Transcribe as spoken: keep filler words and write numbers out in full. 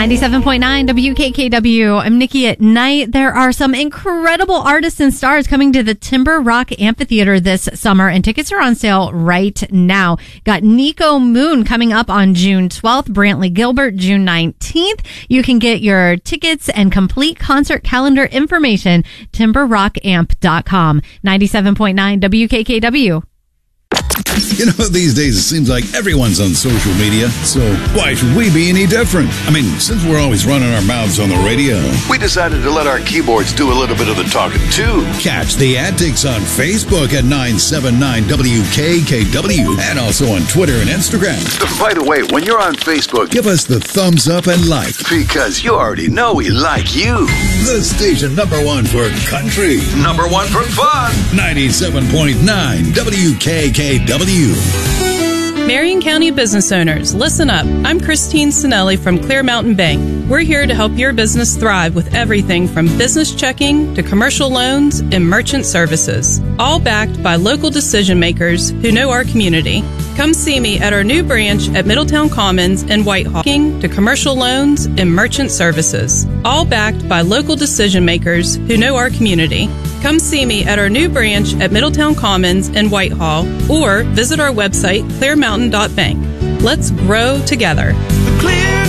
ninety-seven point nine W K K W. I'm Nikki at Night. There are some incredible artists and stars coming to the Timber Rock Amphitheater this summer, and tickets are on sale right now. Got Nico Moon coming up on June twelfth, Brantley Gilbert June nineteenth. You can get your tickets and complete concert calendar information, timber rock amp dot com. ninety-seven point nine W K K W. You know, these days it seems like everyone's on social media, so why should we be any different? I mean, since we're always running our mouths on the radio, we decided to let our keyboards do a little bit of the talking, too. Catch the antics on Facebook at nine seven nine W K K W and also on Twitter and Instagram. By the way, when you're on Facebook, give us the thumbs up and like. Because you already know we like you. The station number one for country. Number one for fun. ninety-seven point nine W K K W. Marion County business owners, listen up. I'm Christine Sinelli from Clear Mountain Bank. We're here to help your business thrive with everything from business checking to commercial loans and merchant services, all backed by local decision makers who know our community. Come see me at our new branch at Middletown Commons in Whitehall. To commercial loans and merchant services, all backed by local decision makers who know our community. Come see me at our new branch at Middletown Commons in Whitehall or visit our website, clear mountain dot bank. Let's grow together. Clear